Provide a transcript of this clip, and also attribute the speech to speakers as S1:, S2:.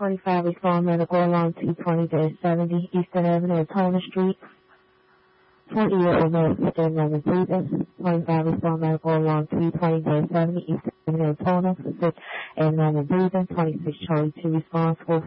S1: 25 respond medical along 220-70 Eastern Avenue, Tona Street. 20-year-old male still normal breathing. 25 respond medical along 220-70 Eastern Avenue, Tona, sick and normal breathing. 26 Charlie 2 response.